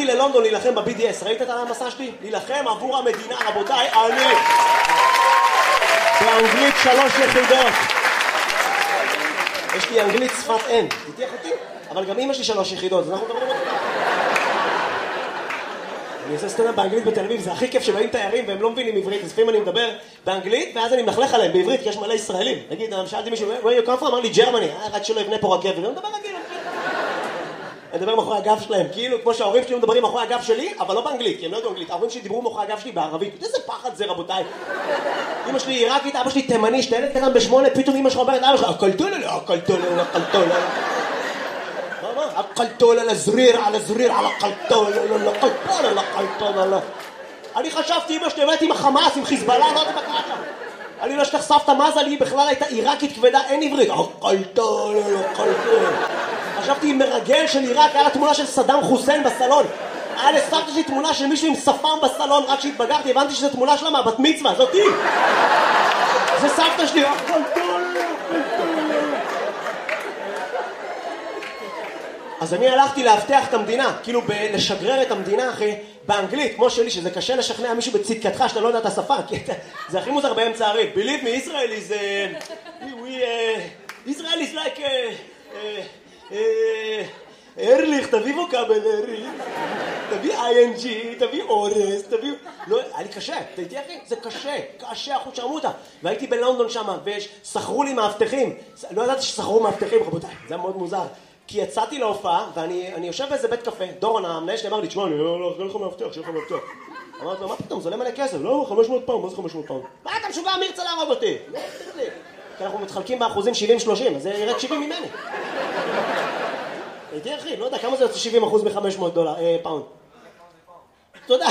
נסעתי ללונדון להילחם ב-BDS, ראית את המסע שלי? להילחם עבור המדינה, רבותיי, אני באנגלית 3 יחידות. יש לי אנגלית שפת אם, תתייח אותי? אבל גם אמא שלי 3 יחידות, אז אנחנו מדברים אותי. אני עושה סטנדאפ באנגלית בתל אביב, זה הכי כיף שבאים תיירים והם לא מבינים עברית, אז לפעמים אני מדבר באנגלית ואז אני מלכלך עליהם בעברית, כי יש מלא ישראלים. נגיד, שאלתי מישהו, where you come from? אמר לי, גרמני, רק שלא יבנה פה רכבת, ואני מדבר רגיל. אני מדבר מאחורי הגב שלהם, כאילו כמו שההורים שלי מדברים מאחורי הגב שלי, אבל לא באנגלית, כי הם לא יודעים אנגלית. ההורים שלי דיברו מאחורי הגב שלי בערבית. איזה פחד זה, רבותיי. אמא שלי עיראקית, אבא שלי תימני, שתלד קטן ב8, פתאום אמא שלך אומרת, אבא שלך, הקלטול על הזריר, על הזריר, על הקלטול, על הקלטול. אני חשבתי, אמא שלי, עם החמאס, עם חיזבאללה, לא יודעת מה קרה שם. אני לא שתך סבתא מזה, לי בכלל הייתה עיראקית כבדה, אין עברית. הקלטול, הקלטול. חשבתי עם מרגל של עיראק, היה לה תמונה של סדאם חוסיין בסלון. היה לסבתא שלי תמונה של מישהו עם שפם בסלון, רק כשהתבגרתי הבנתי שזו תמונה שלה מהבת מצווה, זאתי. זה סבתא שלי, הקלטול, הקלטול. אז אני הלכתי להבטח את המדינה, כאילו לשגרר את המדינה אחי, באנגלית, כמו שלי, שזה קשה לשכנע מישהו בצדקתך שאתה לא יודע את השפה, כי זה הכי מוזר באמצע הריב. Believe me, Israel is... Israel is like... ארליך, תביא ווקאבל, ארליך. תביא ING, תביא אורס, תביא... לא, היה לי קשה, אתה איתי אחי? זה קשה, קשה, אחוז שרמותה. והייתי בלונדון שם, ושכרו לי מאבטחים. לא ידעתי ששכרו מאבטחים, רבותיי, זה היה מאוד מוזר. כי יצאתי להופעה, ואני יושב באיזה בית קפה, דורון המנהל שלי אמר לי, תשמע, אני לא לך מאבטח, שיהיה לך מאבטח. אמרתי לו, מה פתאום, זה עולה מלא כסף? לא, 500 פאונד, מה זה 500 פאונד? מה אתה משוגע, מי ירצה להרוג אותי? לא, תגיד לי. כי אנחנו מתחלקים באחוזים 70-30, אז זה ירד 70 ממני. הייתי אחי, לא יודע, כמה זה יוצא 70% מ-500 פאונד? תודה.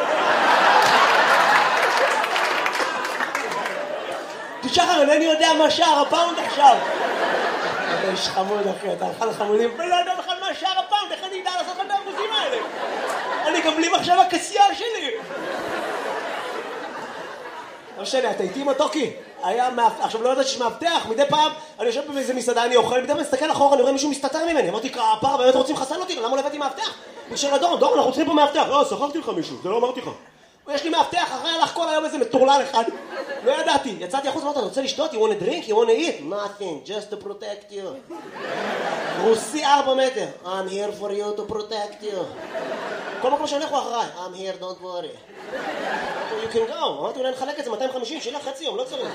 תשחר, אינני יודע מה שער הפאונד עכשיו. אתה איש חמוד אחי, אתה אכל חמודים, ולא יודע בכלל מה שער הפאונד, איך אני אדע לעשות את האחוזים האלה? אני גם בלי מחשב הקסייה שלי. לא משנה, אתה איתי עם הטוקי? עכשיו לא יודעת שיש מאבטח, מדי פעם אני יושב באיזה מסעדה, אני אוכל, מדי פעם מסתכל אחורה, אני רואה מישהו מסתתר ממני, אמרתי, הפער באמת רוצים לחסל אותי, למה לא הבאתי מאבטח? בשביל דורון, אנחנו צריכים פה מאבטח. לא, שכרתי לך מישהו, זה לא אמרתי לך. יש לי מאבטח, אחרי הלך כל היום איזה מטורלל אחד. לא ידעתי, יצאתי החוץ, אמרת, אתה רוצה לשתות? You want a drink? You want to eat? Nothing, just to protect you. רוסי 4 מטר. I'm here for you to protect you. כל מקום שאני הולך אחריי. I'm here, don't worry. You can go. אמרתי, אולי נחלק את זה 250, שילה חצי יום, לא צריך.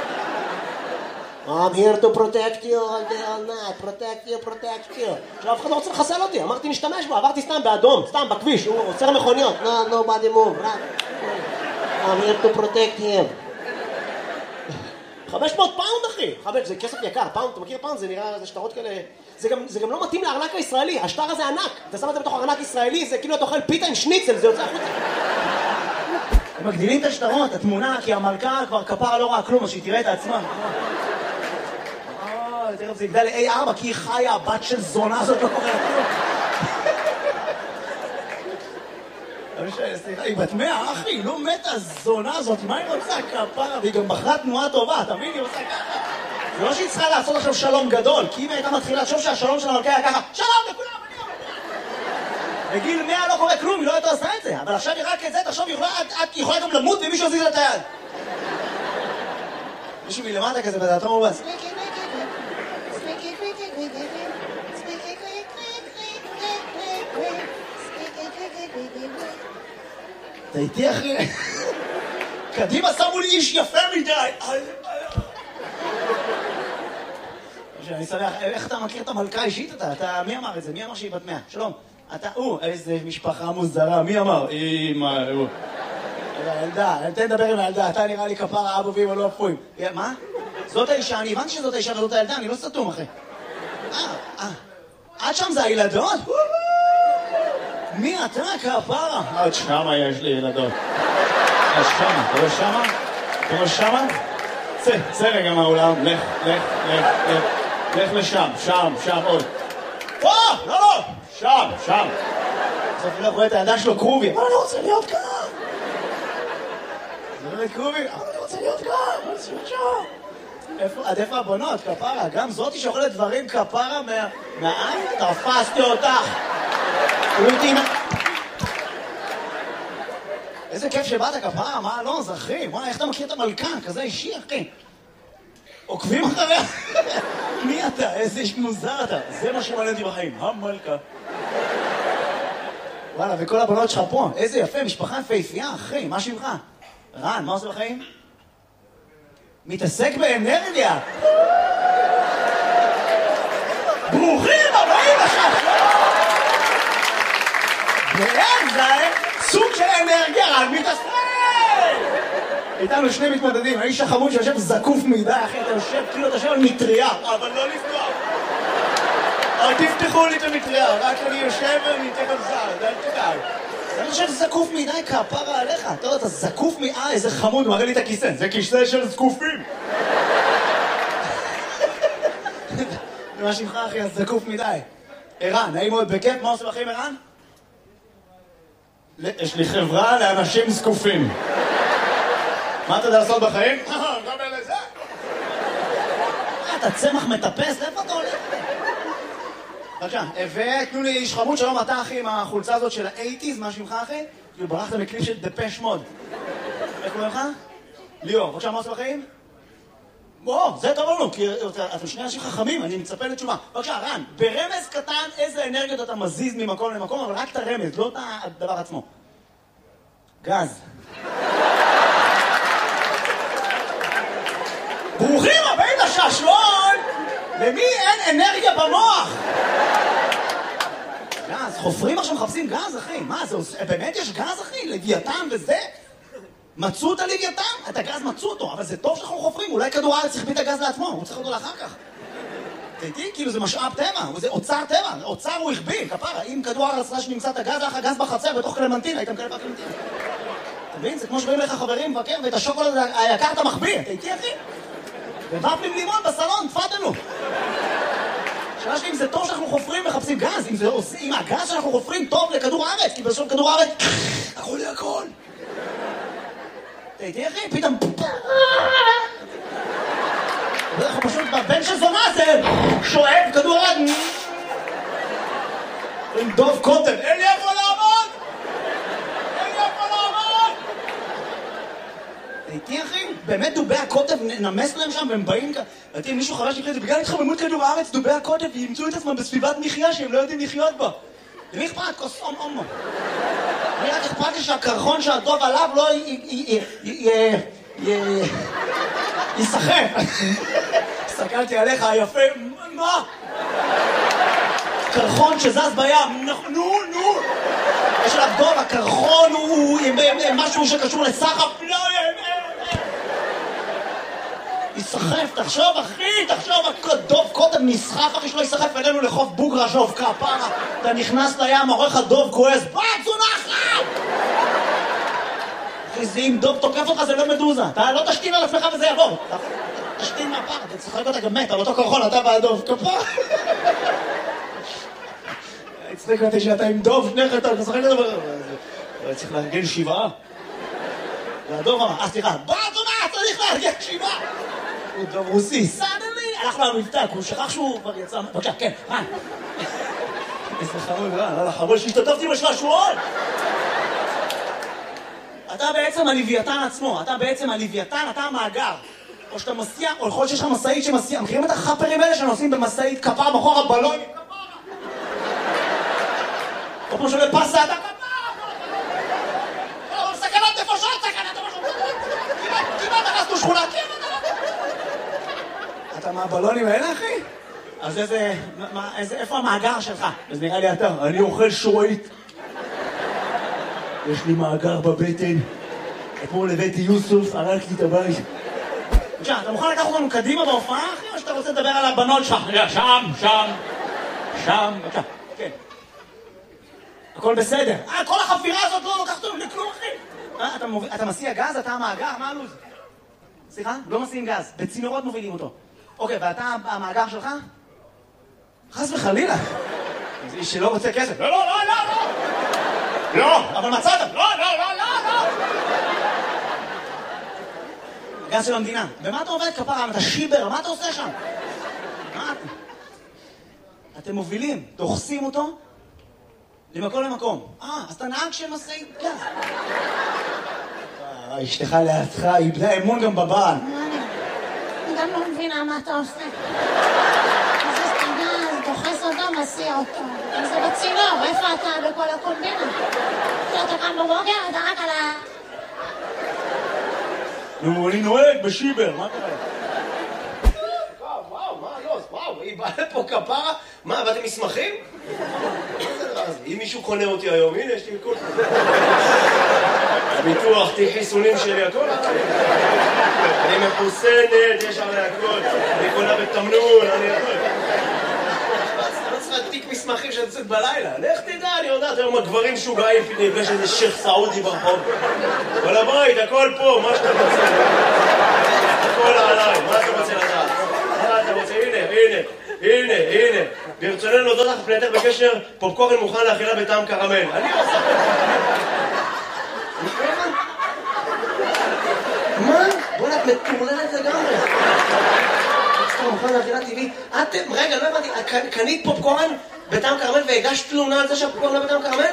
I'm here to protect you all day, all night. Protect you, protect you. עכשיו אף אחד לא רוצה לחסל אותי, אמרתי נשתמש בו, עברתי סתם באדום, סתם בכביש, הוא עוצר מכוניות. No, nobody move, right? I'm here to protect him. 500 פאונד אחי, זה כסף יקר, פאונד, אתה מכיר פאונד? זה נראה, זה שטרות כאלה, זה גם לא מתאים לארנק הישראלי, השטר הזה ענק, אתה שם את זה בתוך ארנק ישראלי, זה כאילו אתה אוכל פיתה עם שניצל, זה יוצא החוצה. הם מגדילים את השטרות, התמונה, כי המלכה כבר כפרה לא ראה כלום, אז שהיא תראה את עצמה. תראה, זה יגדל ל-A4, כי היא חיה, הבת של זונה הזאת לא קורה כלום. סליחה, היא בת 100, אחי, היא לא מתה הזונה הזאת, מה היא רוצה כפרה? והיא גם בחרה תנועה טובה, תבין? היא עושה ככה. זה לא שהיא צריכה לעשות עכשיו שלום גדול, כי אם הייתה מתחילה לחשוב שהשלום של המלכה היה ככה, שלום לכולם, אני אומר. בגיל 100 לא קורה כלום, היא לא הייתה עושה את זה, אבל עכשיו היא רק את זה, תחשוב, היא יכולה גם למות ומישהו יזיז לה את היד. מישהו מלמטה כזה בדעתו מובס. אתה איתי אחי? קדימה שמו לי איש יפה מדי. אני שמח, איך אתה מכיר את המלכה אישית אתה? מי אמר את זה? מי אמר שהיא בת 100? שלום. אתה, איזה משפחה מוזרה, מי אמר? אמא, הילדה, תן לדבר עם הילדה, אתה נראה לי כפרה אבו ואמא לא אפויים. מה? זאת האישה, אני הבנתי שזאת האישה וזאת הילדה, אני לא סתום אחי. עד שם זה הילדות? מי אתה כפרה? עד שמה יש לי ילדות. עד שמה, אתה לא שמה? אתה לא שמה? צא רגע מהאולם, לך לשם, שם עוד. לא, שם. בסוף אני לא רואה את הילדה שלו קרובי. אבל אני רוצה להיות כאן. זה לא קרובי, אבל אני רוצה להיות כאן. עד איפה הבנות, כפרה? גם זאתי שאוכלת דברים כפרה מהעין? תפסתי אותך. איזה כיף שבאת כפרה, מה לא, זה אחי, וואי, איך אתה מכיר את המלכה? כזה אישי, אחי. עוקבים אחריה? מי אתה? איזה איש מוזר אתה. זה מה שמעניין אותי בחיים, המלכה. וואלה, וכל הבנות שלך פה, איזה יפה, משפחה יפהפייה, אחי, מה שמך? רן, מה עושה בחיים? מתעסק באנרגיה. ברוכים הבאים לשחרר! ואין זה סוג של אנרגיה, רן מתעסק! איתנו שני מתמודדים, האיש החמוד שיושב זקוף מדי, אחי, אתה יושב כאילו אתה יושב על מטריה. אבל לא לפתוח. אל תפתחו לי את המטריה, רק אני יושב וניתן על זר, אל תדאג. אני חושב זקוף מדי כפרה עליך, אתה יודע, אתה זקוף איזה חמוד, מראה לי את הכיסא, זה כיסא של זקופים. מה שמך אחי, אז זקוף מדי. ערן, נעים מאוד בכיף, מה עושה בחיים ערן? יש לי חברה לאנשים זקופים. מה אתה יודע לעשות בחיים? גם אלה זה. אתה צמח מטפס, לאיפה אתה הולך? בבקשה, ותנו לי איש חמוד, שלום אתה אחי עם החולצה הזאת של ה-80's, מה שמך אחי? כאילו ברחת מקליפ של דפש מוד. איך קוראים לך? ליאור, בבקשה, מה עושה בחיים? בוא, זה טוב לנו, כי אתם שני אנשים חכמים, אני מצפה לתשובה. בבקשה, רן, ברמז קטן איזה אנרגיות אתה מזיז ממקום למקום, אבל רק את הרמז, לא את הדבר עצמו. גז. ברוכים הבאים לשעשועון! למי אין אנרגיה במוח? גז, חופרים עכשיו מחפשים גז, אחי. מה, זה באמת יש גז, אחי? לוויתן וזה? מצאו את הלוויתן? את הגז מצאו אותו, אבל זה טוב שאנחנו חופרים. אולי כדור הארץ צריך את הגז לעצמו, הוא צריך אותו לאחר כך. תראי, כאילו זה משאב טבע, זה אוצר טבע, אוצר הוא הכביל, כפרה. אם כדור הארץ רש נמצא את הגז, לך גז בחצר בתוך קלמנטין, היית מקבל בקלמנטין. אתה מבין? זה כמו שבאים לך חברים מבקר, ואת השוקולד היקר אתה מחביא. אתה איתי, אחי? ובפלים לימון בסלון, תפדלו. שאלה שלי אם זה טוב שאנחנו חופרים מחפשים גז, אם הגז שאנחנו חופרים טוב לכדור הארץ, כי בסוף כדור הארץ, הכל לי הכל. תהייתי אחי, פתאום... אנחנו פשוט בבן של זונה זה שואב כדור הארץ. עם דוב קוטן, אין לי איפה לעמוד! אין לי איפה לעמוד! תהייתי אחי, באמת דובי הקוטב נמס להם שם והם באים כאן. ראיתי, מישהו חרש לי זה בגלל התחממות כדור הארץ, דובי הקוטב ימצאו את עצמם בסביבת מחיה שהם לא יודעים לחיות בה. למי אכפת? כוס אומו. אני רק אכפת לי שהקרחון שהדוב עליו לא יסחף. הסתכלתי עליך היפה, מה? קרחון שזז בים, נו. יש עליו דוב, הקרחון הוא משהו שקשור לסחף, לא יסחף, תחשוב אחי, דוב קודם נסחף אחי שלא יסחף אלינו לחוף בוגרשוב, כפרה, אתה נכנס לים, עורך הדוב כועס, זונה אחת! אחי, זה אם דוב תוקף אותך זה לא מדוזה, אתה לא תשתין על עצמך וזה יעבור, תשתין מהפר, אתה צחק אותה גם מת, על אותו קרחון, אתה והדוב, כפרה. הצטק אותי שאתה עם דוב, שני חטא, אתה צחק אותה, צריך לארגן 7. והדוב אמר, סליחה, זונה, צריך לארגן 7. הוא דוב רוסי, סדלי, הלך לו המבטא, הוא שכח שהוא כבר יצא, בבקשה, כן, רן. איזה חמוד, רן, חמוד שהשתתפתי בשעשועון. אתה בעצם הלוויתן עצמו, אתה המאגר. או שאתה מסיע, או יכול להיות שיש לך מסעית שמסיע, מכירים את החפרים האלה שנוסעים במסעית כפר בחור הבלון? או כמו שואל פסה, אתה כפר! סכנת נפשות, כמעט הרסנו שכונה, אתה מהבלונים האלה, אחי? אז איפה המאגר שלך? אז נראה לי אתה, אני אוכל שורית. יש לי מאגר בבטן. אתמול הבאתי יוסוף, הרג לי את הבית. בבקשה, אתה מוכן לקחת אותנו קדימה בהופעה, אחי? או שאתה רוצה לדבר על הבנות שלך? שם, בבקשה, כן. הכל בסדר. כל החפירה הזאת לא לוקחת אותנו לכלום, אחי. אתה מסיע גז, אתה המאגר, מה הלו"ז? סליחה? לא מסיעים גז, בצינורות מובילים אותו. אוקיי, ואתה המאגר שלך? חס וחלילה. זה איש שלא רוצה כסף. לא, אבל מצאת. לא. גז של המדינה. במה אתה עובד כפרה? אתה שיבר, מה אתה עושה שם? אתם מובילים, דוחסים אותו, למקום למקום. אז אתה נהג של משאית גז. אשתך לידך איבדה אמון גם בבעל. אני גם לא מבינה מה אתה עושה. מזיז את הגז, דוחס אותו, מסיע אותו. אם זה בצינור, איפה אתה בכל הקומבינה? אתה קם בבוקר, אתה רק על ה... נו, אני נוהג בשיבר, מה קרה? וואו, היא באה לפה כפרה? מה, באתם מסמכים? אם מישהו קונה אותי היום, הנה, יש לי הכל. ביטוח, תיק חיסונים שלי, הכל. אני מחוסנת, יש עלי הכל. אני קונה בתמנון, אני הכל. לא צריכה תיק מסמכים שאני יוצאת בלילה. לך תדע, אני יודעת, היום הגברים שוגעים, נפגש איזה שייך סעודי ברחוב. כל הבית, הכל פה, מה שאתה רוצה. הכל עליי, מה אתה רוצה לדעת? מה אתה רוצה? הנה. ברצוננו להודות לך פנייתך בקשר פופקורן מוכן לאכילה בטעם קרמל. אני עושה... מה? בוא'נה, את מטורללת לגמרי. פופקורן מוכן לאכילה טבעי. רגע, לא הבנתי, קנית פופקורן בטעם קרמל והגשת תלונה על זה שהפופקורן לא בטעם קרמל?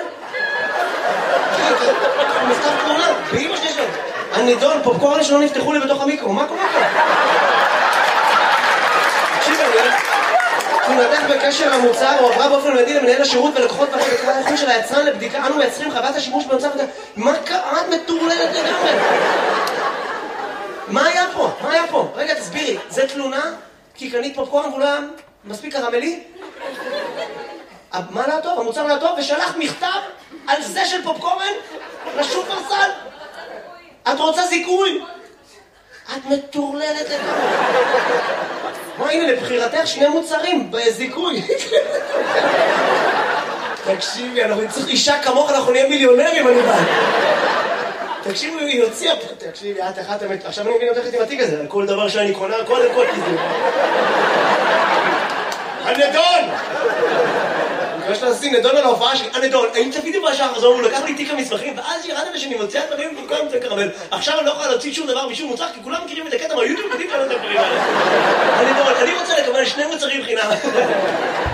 מכתב תלונה, באמא שלי שלו. הנידון, פופקורן שלא נפתחו לי בתוך המיקרו, מה קורה פה? תקשיב, תלונתך בקשר המוצר הועברה באופן מיידי למנהל השירות ולקוחות בקרה האיכות של היצרן לבדיקה. אנו מייצרים חוות השימוש במוצר... מה קרה? את מטורללת לגמרי. מה היה פה? רגע, תסבירי. זה תלונה? כי קנית פופקורן והוא לא היה מספיק קרמלי? מה לא טוב? המוצר לא טוב? ושלחת מכתב על זה של פופקורן? לשופרסל? את רוצה זיכוי? את מטורללת לגמרי. מה, הנה, לבחירתך 2 מוצרים בזיכוי. תקשיבי, אנחנו צריך אישה כמוך, אנחנו נהיה מיליונרים, אני בא. תקשיבי, היא הוציאה פה. תקשיבי, את אחת אמת. עכשיו אני מבין אותך עם התיק הזה, על כל דבר שאני קונה, קודם כל תזדו. הנדון! יש לה לשים נדון על ההופעה שלי, הנדון, האם תפידי בשעה חזור, הוא לקח לי תיק המסמכים, ואז ירדתי שאני מוציאה דברים במקום את הקרמל. עכשיו אני לא יכולה להוציא שום דבר משום מוצר, כי כולם מכירים את הקטע מהיוטיוב, יודעים כאלה את הדברים האלה. הנדון, אני רוצה לקבל 2 מוצרים חינם.